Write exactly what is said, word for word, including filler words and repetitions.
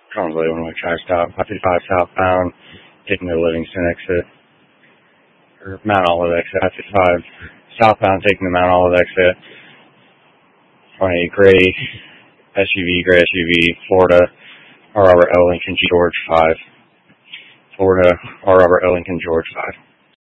Conway, one way try stop, five fifty-five southbound, taking the Livingston exit, or Mount Olive exit, five fifty-five southbound, taking the Mount Olive exit, on a gray S U V, gray S U V, Florida, R. Robert L. Lincoln, George five. Florida, R. Robert L. Lincoln, George five.